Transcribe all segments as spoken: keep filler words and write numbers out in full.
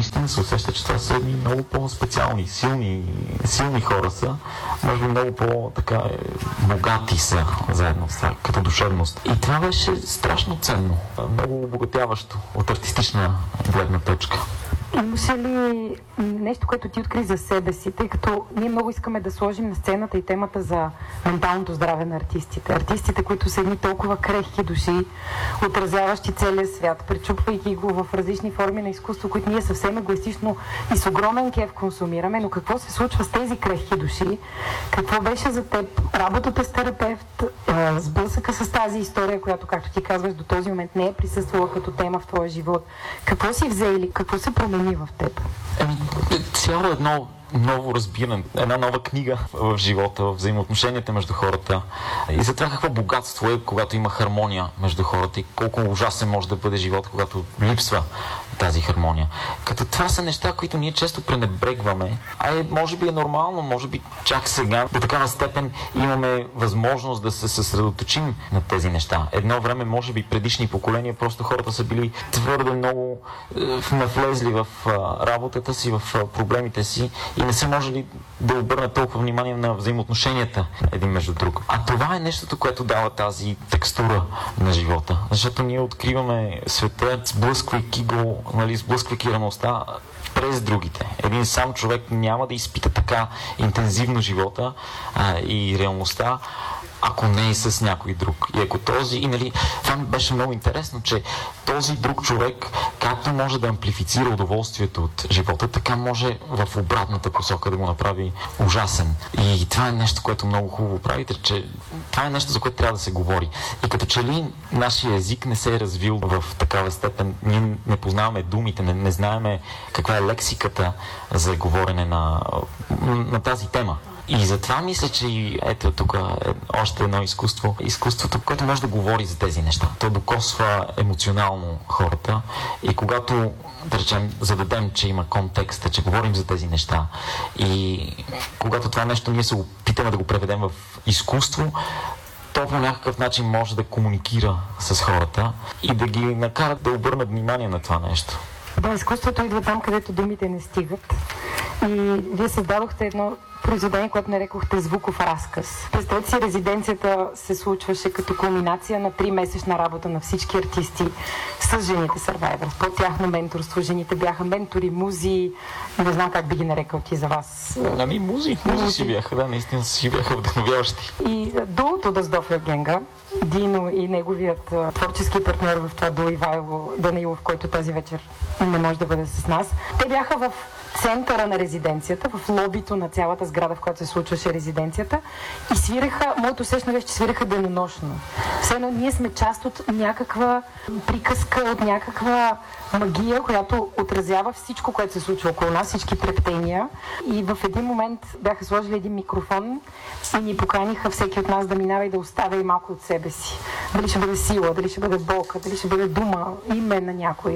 наистина се усеща, че това са едни много по-специални, силни, силни хора са, може би много по-така богати са заедно с това, като душевност. И това беше страшно ценно, много обогатяващо от артистична гледна точка. Имаше ли нещо, което ти откри за себе си, тъй като ние много искаме да сложим на сцената и темата за менталното здраве на артистите. Артистите, които са едни толкова крехки души, отразяващи целия свят, пречупвайки го в различни форми на изкуство, които ние съвсем егоистично и с огромен кеф консумираме, но какво се случва с тези крехки души? Какво беше за теб работата с терапевт, сблъсъка с тази история, която, както ти казваш, до този момент не е присъствала като тема в твоя живот? Какво си взе или какво се промени в теб? Еми, цяло едно ново разбиране, една нова книга в живота, в взаимоотношенията между хората и за това какво богатство е, когато има хармония между хората и колко ужасен може да бъде живот, когато липсва тази хармония. Като това са неща, които ние често пренебрегваме, а е, може би е нормално, може би чак сега до такава степен имаме възможност да се съсредоточим на тези неща. Едно време, може би предишни поколения, просто хората са били твърде много е, навлезли в е, работата си, в е, проблемите си и не са можели да обърнат толкова внимание на взаимоотношенията един между друг. А това е нещото, което дава тази текстура на живота. Защото ние откриваме света, сблъсквайки го, нали, сблъсквайки реалността през другите. Един сам човек няма да изпита така интензивно живота а, и реалността, ако не и с някой друг. И ако този, и нали, това ми беше много интересно, че този друг човек, както може да амплифицира удоволствието от живота, така може в обратната посока да го направи ужасен. И това е нещо, което много хубаво правите, че това е нещо, за което трябва да се говори. И като че ли нашия език не се е развил в такава степен, ние не познаваме думите, не, не знаеме каква е лексиката за говорене на, на тази тема. И затова мисля, че и ето тук е още едно изкуство. Изкуството, което може да говори за тези неща. То докосва емоционално хората и когато, да речем, зададем, че има контекста, че говорим за тези неща и когато това нещо ние се опитаме да го преведем в изкуство, то по някакъв начин може да комуникира с хората и да ги накара да обърнат внимание на това нещо. Да, изкуството идва там, където думите не стигат. И вие създадохте едно произведение, което нарекохте звуков разказ. Представете си, резиденцията се случваше като кулминация на три-месечна работа на всички артисти с жените Survivors. По тяхно менторство жените бяха ментори, музи, не знам как би ги нарекал ти за вас. Ами музи, музи си бяха, да, наистина си бяха вдъхновяващи. И дуото Даздов Генга, Дино и неговият uh, творчески партньор в това дуо Ивайло Данаилов, който тази вечер не може да бъде с нас. Те бяха в центъра на резиденцията, в лобито на цялата сграда, в която се случваше резиденцията и свираха, моето усещане беше, че свираха денонощно. Все едно ние сме част от някаква приказка, от някаква магия, която отразява всичко, което се случва около нас, всички трептения. И в един момент бяха сложили един микрофон и ни поканиха всеки от нас да минава и да оставя и малко от себе си. Дали ще бъде сила, дали ще бъде болка, дали ще бъде дума, име на някой.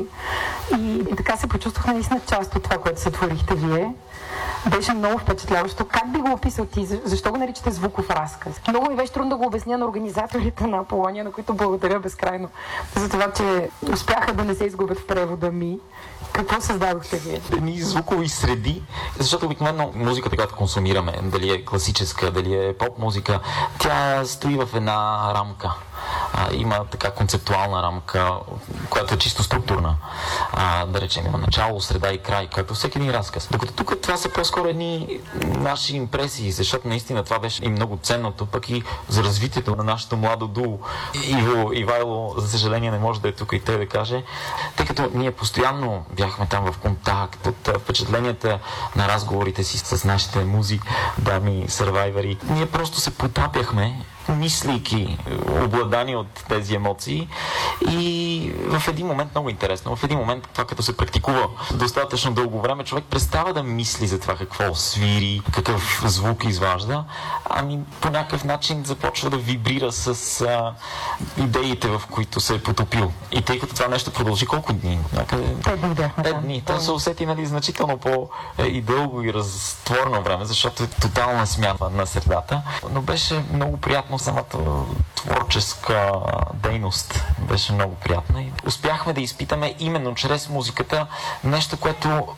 И, и така се почувствах наистина част от това, което сътворихте вие. Беше много впечатляващо. Как би го описал ти? Защо го наричате звуков разказ? Много ми беше трудно да го обясня на организаторите на Аполония, на които благодаря безкрайно за това, че успяха да не се изгубят в превода ми. Какво създадохте вие? Едни звукови среди, защото обикновено музиката, която консумираме, дали е класическа, дали е поп-музика, тя стои в една рамка. А, има така концептуална рамка, която е чисто структурна. А, да речем, има начало, среда и край, както всеки един разказ. Докато тук това са по-скоро едни наши импресии, защото наистина това беше и много ценното, пък и за развитието на нашето младо дуо. Иво, Ивайло, за съжаление, не може да е тук и той да каже, тъй като ние постоянно бяхме там в контакт, от впечатленията на разговорите си с нашите музи, дами, сървайвери. Ние просто се потапяхме, мислейки, обладани от тези емоции и в един момент, много интересно, в един момент това като се практикува достатъчно дълго време, човек престава да мисли за това какво свири, какъв звук изважда, ами по някакъв начин започва да вибрира с а, идеите, в които се е потопил. И тъй като това нещо продължи колко дни? Някъде... Пет дни. Това се усети, нали, значително по и дълго и разтворено време, защото е тотална смяна на средата, но беше много приятно самата творческа дейност. Беше много приятна и успяхме да изпитаме именно чрез музиката нещо, което